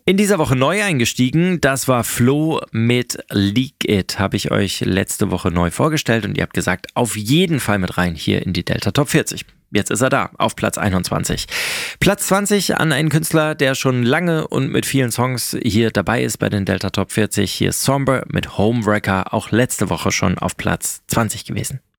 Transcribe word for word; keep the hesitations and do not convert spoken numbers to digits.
In dieser Woche neu eingestiegen, das war Flo mit Leak It. Habe ich euch letzte Woche neu vorgestellt und ihr habt gesagt, auf jeden Fall mit rein hier in die Delta Top vierzig. Jetzt ist er da, auf Platz einundzwanzig. Platz zwanzig an einen Künstler, der schon lange und mit vielen Songs hier dabei ist bei den Delta Top vierzig. Hier ist Somber mit Homewrecker, auch letzte Woche schon auf Platz zwanzig gewesen.